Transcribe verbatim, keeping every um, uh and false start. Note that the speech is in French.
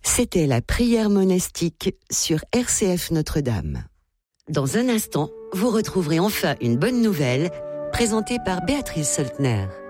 C'était la prière monastique sur R C F Notre-Dame. Dans un instant, vous retrouverez enfin une bonne nouvelle présentée par Béatrice Soltner.